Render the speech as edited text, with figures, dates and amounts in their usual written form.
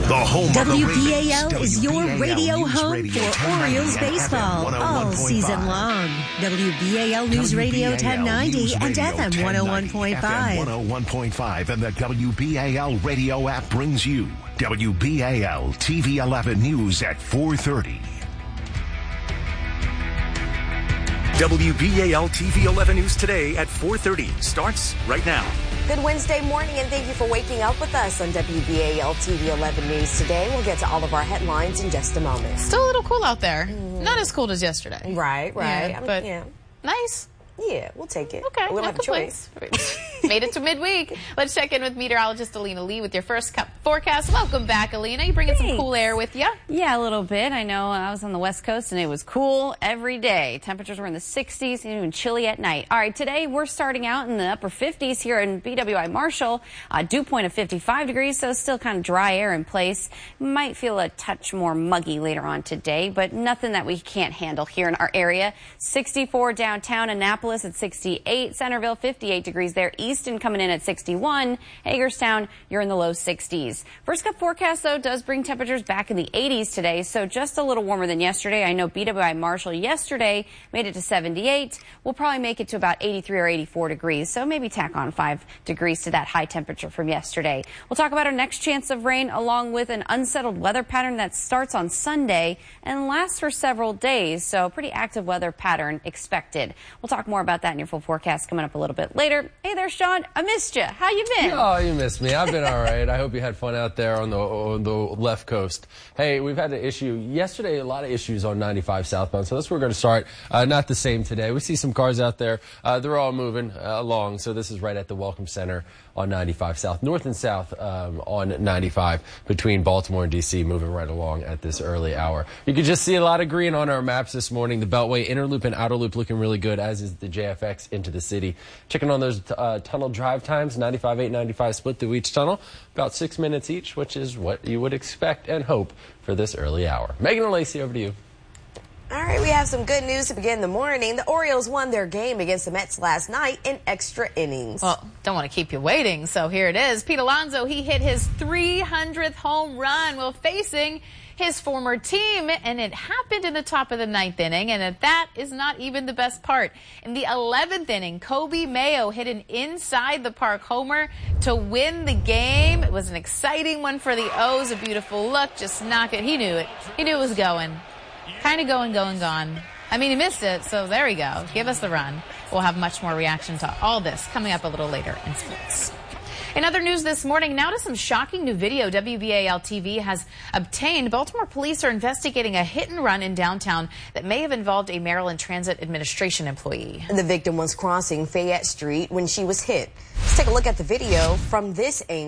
The home WBAL of the is your WBAL radio News home Radio for 1090 Orioles and baseball FM all 101.5. season long. WBAL News Radio 1090 and FM 101.5. FM 101.5 and the WBAL radio app brings you WBAL TV 11 News at 4:30. WBAL TV 11 News today at 4:30 starts right now. Good Wednesday morning, and thank you for waking up with us on WBAL TV 11 News today. We'll get to all of our headlines in just a moment. Still a little cool out there. Not as cold as yesterday. Right. Yeah, but nice. Yeah, we'll take it. Okay, we don't have a choice. Made it to midweek. Let's check in with meteorologist Alina Lee with your first forecast. Welcome back, Alina. You bringing some cool air with you? Yeah, a little bit. I know I was on the West Coast and it was cool every day. Temperatures were in the 60s, even chilly at night. All right, today we're starting out in the upper 50s here in BWI Marshall. Dew point of 55 degrees, so still kind of dry air in place. Might feel a touch more muggy later on today, but nothing that we can't handle here in our area. 64 downtown Annapolis at 68, Centerville 58 degrees there, Easton coming in at 61, Hagerstown you're in the low 60s. First cut forecast though does bring temperatures back in the 80s today, so just a little warmer than yesterday. I know BWI Marshall yesterday made it to 78. We'll probably make it to about 83 or 84 degrees, so maybe tack on 5 degrees to that high temperature from yesterday. We'll talk about our next chance of rain along with an unsettled weather pattern that starts on Sunday and lasts for several days, so pretty active weather pattern expected. We'll talk more about that in your full forecast coming up a little bit later. Hey there, Sean. I missed you. How you been? Oh, you missed me. I've been all right. I hope you had fun out there on the left coast. Hey, we've had an issue yesterday. A lot of issues on 95 southbound. So that's where we're going to start. Not the same today. We see some cars out there. They're all moving along. So this is right at the Welcome Center on 95 South, north and south on 95 between Baltimore and D.C. moving right along at this early hour. You can just see a lot of green on our maps this morning. The Beltway, Inner Loop, and Outer Loop looking really good, as is the JFX into the city. Checking on those tunnel drive times, 95, 8, 95 split through each tunnel, about 6 minutes each, which is what you would expect and hope for this early hour. Megan and Lacey, over to you. All right, we have some good news to begin the morning. The Orioles won their game against the Mets last night in extra innings. Well, don't want to keep you waiting, so here it is. Pete Alonso, he hit his 300th home run while facing his former team, and it happened in the top of the 9th inning, and that is not even the best part. In the 11th inning, Kobe Mayo hit an inside-the-park homer to win the game. It was an exciting one for the O's, a beautiful look, just knocked it. He knew it. He knew it was going. Kind of going, gone. I mean, he missed it, so there we go. Give us the run. We'll have much more reaction to all this coming up a little later in sports. In other news this morning, now to some shocking new video WBAL TV has obtained. Baltimore police are investigating a hit and run in downtown that may have involved a Maryland Transit Administration employee. The victim was crossing Fayette Street when she was hit. Let's take a look at the video from this angle.